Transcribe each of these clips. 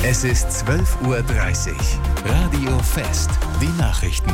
Es ist 12:30 Uhr. Radio Fest. Die Nachrichten.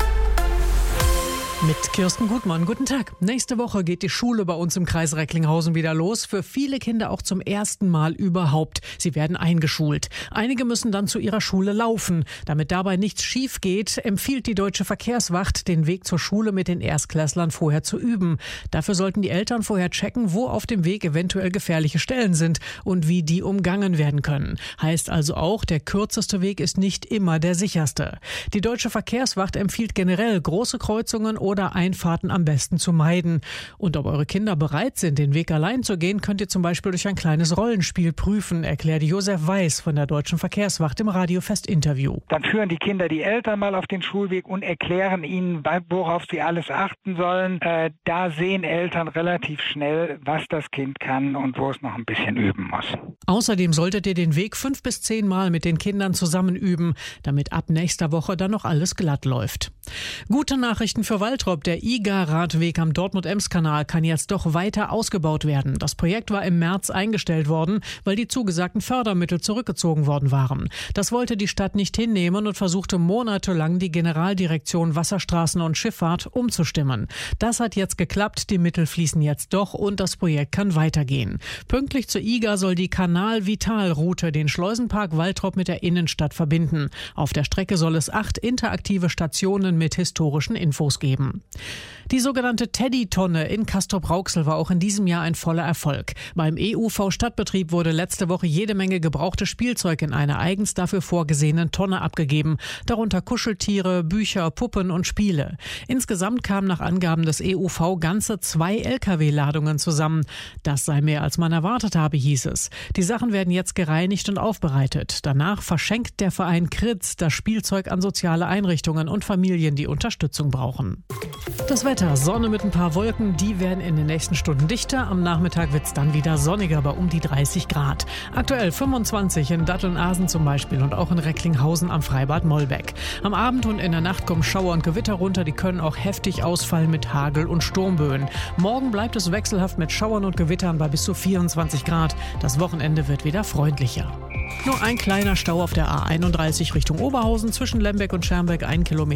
Mit Kirsten Gutmann. Guten Tag. Nächste Woche geht die Schule bei uns im Kreis Recklinghausen wieder los. Für viele Kinder auch zum ersten Mal überhaupt. Sie werden eingeschult. Einige müssen dann zu ihrer Schule laufen. Damit dabei nichts schief geht, empfiehlt die Deutsche Verkehrswacht, den Weg zur Schule mit den Erstklässlern vorher zu üben. Dafür sollten die Eltern vorher checken, wo auf dem Weg eventuell gefährliche Stellen sind und wie die umgangen werden können. Heißt also auch, der kürzeste Weg ist nicht immer der sicherste. Die Deutsche Verkehrswacht empfiehlt generell, große Kreuzungen oder Einfahrten am besten zu meiden. Und ob eure Kinder bereit sind, den Weg allein zu gehen, könnt ihr zum Beispiel durch ein kleines Rollenspiel prüfen, erklärt Josef Weiß von der Deutschen Verkehrswacht im Radiofest-Interview. Dann führen die Kinder die Eltern mal auf den Schulweg und erklären ihnen, worauf sie alles achten sollen. Da sehen Eltern relativ schnell, was das Kind kann und wo es noch ein bisschen üben muss. Außerdem solltet ihr den Weg 5 bis 10 Mal mit den Kindern zusammen üben, damit ab nächster Woche dann noch alles glatt läuft. Gute Nachrichten für Waltrop. Der IGA-Radweg am Dortmund-Ems-Kanal kann jetzt doch weiter ausgebaut werden. Das Projekt war im März eingestellt worden, weil die zugesagten Fördermittel zurückgezogen worden waren. Das wollte die Stadt nicht hinnehmen und versuchte monatelang die Generaldirektion Wasserstraßen und Schifffahrt umzustimmen. Das hat jetzt geklappt, die Mittel fließen jetzt doch und das Projekt kann weitergehen. Pünktlich zur IGA soll die Kanal-Vital-Route den Schleusenpark Waltrop mit der Innenstadt verbinden. Auf der Strecke soll es 8 interaktive Stationen mit historischen Infos geben. Die sogenannte Teddy-Tonne in Castrop-Rauxel war auch in diesem Jahr ein voller Erfolg. Beim EUV-Stadtbetrieb wurde letzte Woche jede Menge gebrauchtes Spielzeug in einer eigens dafür vorgesehenen Tonne abgegeben, darunter Kuscheltiere, Bücher, Puppen und Spiele. Insgesamt kamen nach Angaben des EUV ganze 2 LKW-Ladungen zusammen. Das sei mehr, als man erwartet habe, hieß es. Die Sachen werden jetzt gereinigt und aufbereitet. Danach verschenkt der Verein Kritz das Spielzeug an soziale Einrichtungen und Familien, die Unterstützung brauchen. Das Wetter, Sonne mit ein paar Wolken, die werden in den nächsten Stunden dichter. Am Nachmittag wird es dann wieder sonniger bei um die 30 Grad. Aktuell 25 in Datteln-Asen zum Beispiel und auch in Recklinghausen am Freibad Mollbeck. Am Abend und in der Nacht kommen Schauer und Gewitter runter, die können auch heftig ausfallen mit Hagel und Sturmböen. Morgen bleibt es wechselhaft mit Schauern und Gewittern bei bis zu 24 Grad. Das Wochenende wird wieder freundlicher. Nur ein kleiner Stau auf der A31 Richtung Oberhausen zwischen Lembeck und Schermbeck, 1 Kilometer.